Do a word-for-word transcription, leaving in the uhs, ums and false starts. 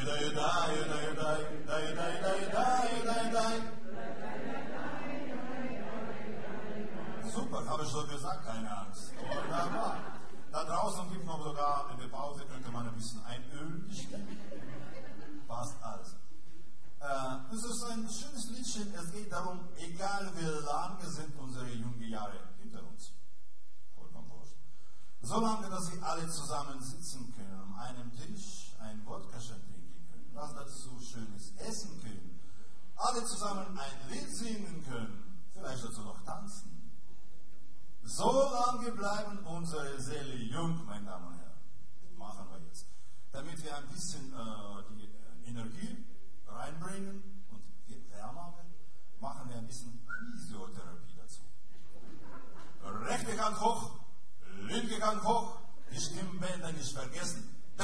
Super, habe ich so gesagt, keine Angst. Wunderbar. Da draußen gibt noch sogar, in der Pause könnte man ein bisschen einölen. Passt alles. Äh, es ist ein schönes Liedchen. Es geht darum, egal wie lange sind unsere jungen Jahre hinter uns. Vollkommen wurscht. Solange, dass sie alle zusammen sitzen können, an einem Tisch ein Wodkachen trinken können, was dazu Schönes essen können, alle zusammen ein Lied singen können, vielleicht dazu noch tanzen. So lange bleiben unsere Seele jung, meine Damen und Herren. Das machen wir jetzt. Damit wir ein bisschen äh, die äh, Energie reinbringen und wärmer werden, machen wir ein bisschen Physiotherapie dazu. Rechte Hand hoch, linke Hand hoch, die Stimmbänder nicht vergessen.